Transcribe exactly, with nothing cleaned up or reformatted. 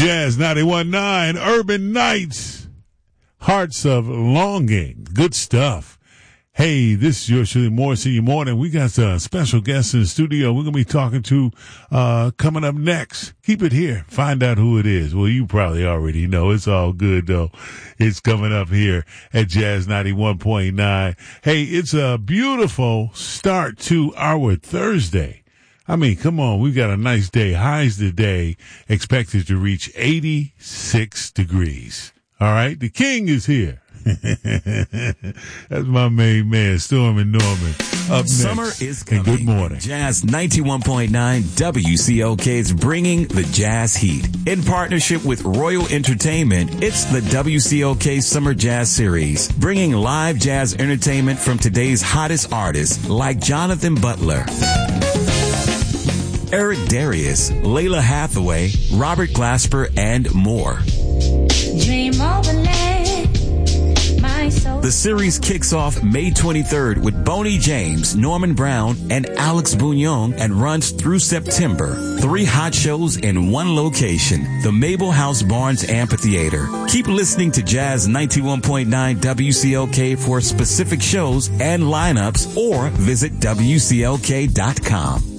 Jazz ninety-one point nine, Urban Nights, Hearts of Longing. Good stuff. Hey, this is your Shirley Morris in your morning. We got a special guest in the studio we're going to be talking to uh coming up next. Keep it here. Find out who it is. Well, you probably already know. It's all good, though. It's coming up here at Jazz ninety-one point nine. Hey, it's a beautiful start to our Thursday. I mean, come on. We got a nice day. Highs today expected to reach eighty-six degrees. All right. The king is here. That's my main man, Storm and Norman. Up next. Summer is coming. And good morning. Jazz ninety-one point nine W C L K is bringing the Jazz Heat. In partnership with Royal Entertainment, it's the W C L K Summer Jazz Series, bringing live jazz entertainment from today's hottest artists like Jonathan Butler, Eric Darius, Layla Hathaway, Robert Glasper, and more. Dream overlay, my soul. The series kicks off May twenty-third with Boney James, Norman Brown, and Alex Bouillon and runs through September. Three hot shows in one location, the Mabel House Barnes Amphitheater. Keep listening to Jazz ninety-one point nine W C L K for specific shows and lineups, or visit W C L K dot com.